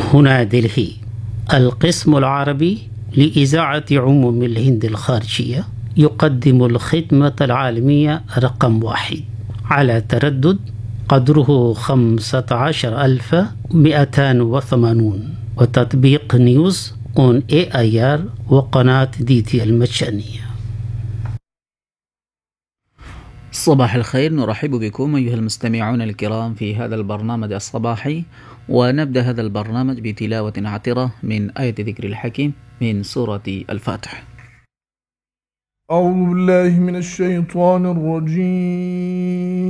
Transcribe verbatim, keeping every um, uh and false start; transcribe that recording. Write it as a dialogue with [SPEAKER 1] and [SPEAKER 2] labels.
[SPEAKER 1] هنا دلهي. القسم العربي لإذاعة عموم الهند الخارجية يقدم الخدمة العالمية رقم واحد على تردد قدره خمسة عشر ألف ومئتين وثمانون، وتطبيق نيوز اون اي اي ار وقناة دي تي المجانية.
[SPEAKER 2] صباح الخير، نرحب بكم أيها المستمعون الكرام في هذا البرنامج الصباحي، ونبدأ هذا البرنامج بتلاوة عطرة من آية ذكر الحكيم من سورة الفاتح.
[SPEAKER 3] أعوذ بالله من الشيطان الرجيم.